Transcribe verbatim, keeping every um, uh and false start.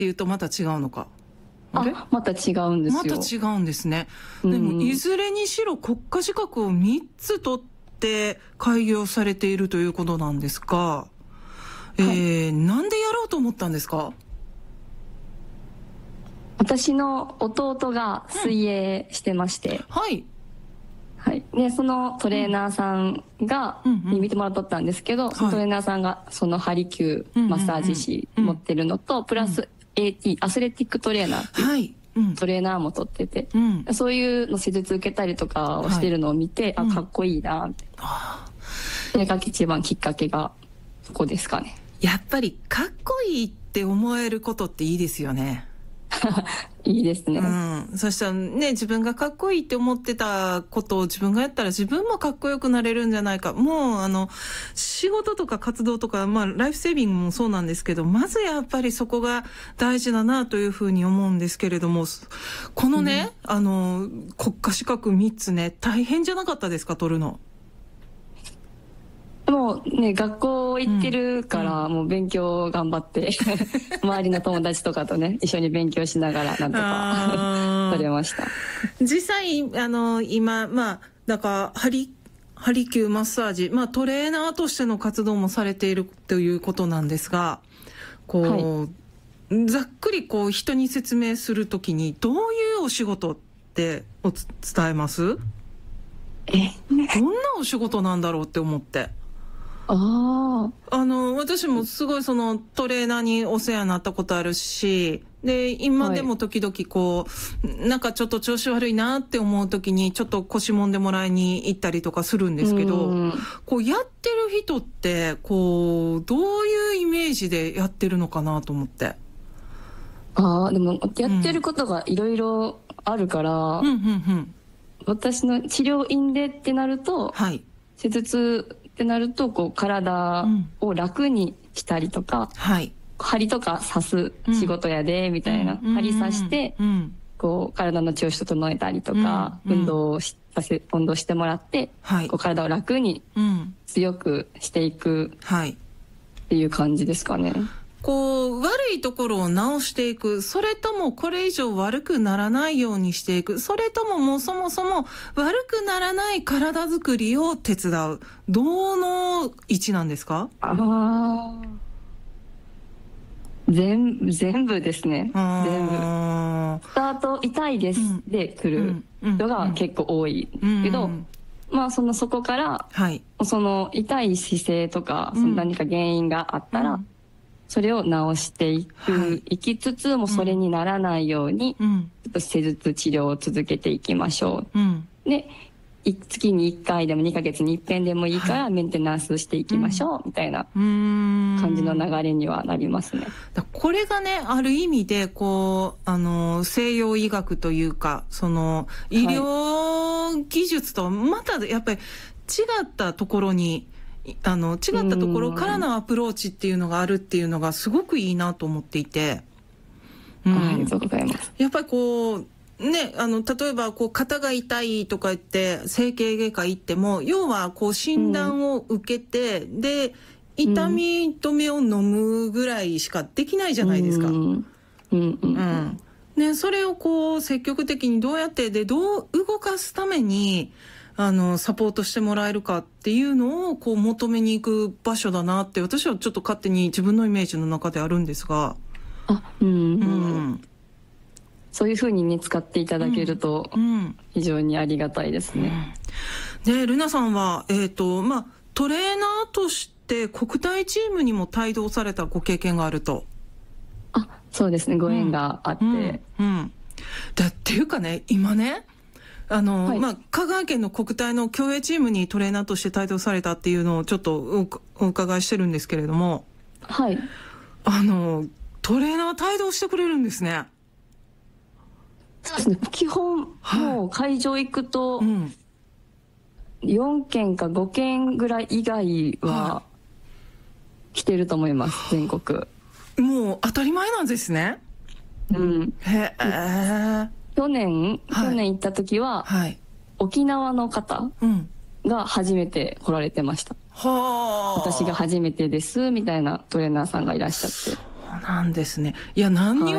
っていうとまた違うのか。あれあ、また違うんですよ。 また違うんですね。でも、いずれにしろ国家資格をみっつ取って開業されているということなんですが、はい、えー、なんでやろうと思ったんですか？ 私の弟が水泳してまして、うん、 はい。 はい。で、そのトレーナーさんが、に見てもらっとったんですけど、うんうん、そのトレーナーさんがそのハリキューマッサージ師持ってるのと、うんうんうん、プラス エーティー、アスレティックトレーナーっていう、はいうん、トレーナーも取ってて、うん、そういうの施術受けたりとかをしてるのを見て、はい、あ、かっこいいなって。うん、それが一番きっかけがそこですかね。 やっぱりかっこいいって思えることっていいですよね。 いいですね。 うん。そしたらね、自分がかっこいいって思ってたことを自分がやったら自分もかっこよくなれるんじゃないか。もう、あの、仕事とか活動とか、まあ、ライフセービングもそうなんですけど、まずやっぱりそこが大事だなというふうに思うんですけれども、このね、うん、あの、国家資格みっつね、大変じゃなかったですか、取るの。 もうね、学校行ってるから、うん、もう勉強頑張って周りの友達とかとね一緒に勉強しながらなんとか取れました。 実際あの今まあだからハリハリキューマッサージ、まあトレーナーとしての活動もされているということなんですが、こう、はい、ざっくりこう人に説明するときにどういうお仕事ってお伝えます？ え、 どんなお仕事なんだろうって思って。 ああの私もすごいそのトレーナーにお世話になったことあるし、で今でも時々こう、はい、なんかちょっと調子悪いなって思う時にちょっと腰もんでもらいに行ったりとかするんですけど、こうやってる人ってこうどういうイメージでやってるのかなと思って。 ああ、でもやってることがいろいろあるから、うんうんうん、私の治療院でってなると、はい、施術ってなるとこう体を楽にしたりとか、うんはい、針とか刺す仕事やでみたいな、うん、針刺して、うん、こう体の調子整えたりとか、うん、運動をしさせ運動してもらって、はい、こう体を楽に強くしていくっていう感じですかね。 こう悪いところを直していく、それともこれ以上悪くならないようにしていく、それとももうそもそも悪くならない体づくりを手伝う、どの位置なんですか？ ああ、全部全部ですね。全部スタート痛いです、うん、で来る人が結構多いけど、うんうん、まあそのそこから、はい、その痛い姿勢とか、その何か原因があったら、うん、それを直していく、はい、いきつつもそれにならないように、うん、ちょっと施術治療を続けていきましょう。うん、で、月にいっかいでもにかげつにいっぺんでもいいからメンテナンスしていきましょう、うん、みたいな感じの流れにはなりますね。 だこれがね、ある意味で、こう、あの、西洋医学というか、その、医療技術とまたやっぱり違ったところに、あの違ったところからのアプローチっていうのがあるっていうのがすごくいいなと思っていて、 うん、ありがとうございます。 やっぱりこうね、あの例えばこう肩が痛いとか言って整形外科行っても、要はこう診断を受けて、うん、で痛み止めを飲むぐらいしかできないじゃないですか。うん、うんうん、ね、それをこう積極的にどうやってでどう動かすためにあのサポートしてもらえるかっていうのをこう求めに行く場所だなって私はちょっと勝手に自分のイメージの中であるんですが、 あ、うん、うん、そういうふうにね使っていただけると非常にありがたいですね。 うんうん、でルナさんは、えーとまあ、トレーナーとして国体チームにも帯同されたご経験があると。 あ、そうですね、ご縁があって、うんうんうん、 だっていうかね、今ねあの、はい、まあ、香川県の国体の競泳チームにトレーナーとして帯同されたっていうのをちょっとお伺いしてるんですけれども、 はい、 あのトレーナー帯同してくれるんですね。 そうですね、基本もう会場行くと、はい、うん、よんけんかごけんぐらい以外は来てると思います、全国。 もう当たり前なんですね。 うん、 へえ。 去年、はい、去年行った時は、はい、沖縄の方が初めて来られてました。はあ、私が初めてですみたいなトレーナーさんがいらっしゃって。 そうなんですね。いや、何にも